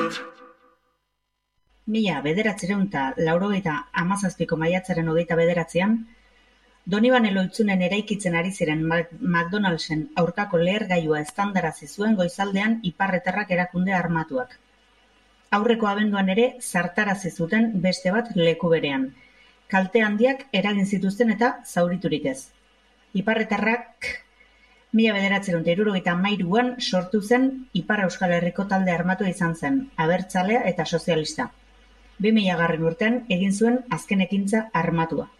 1987ko maiatzaren 29an, Donibane Lohitzunen eraikitzen ari ziren McDonaldsen aurkako lehergailua eztandarazi zuen goizaldean ipar-etarrak erakunde armatuak. Aurreko abenduan ere zartarazi zuten beste bat leku berean. Kalte handiak eragin zituzten eta zauriturik ez. Ipar-etarrak 1973an sortu zen Ipar Euskal Herriko talde armatua izan zen, abertzalea eta sozialista. 2000 urtean egin zuen azken ekintza armatua.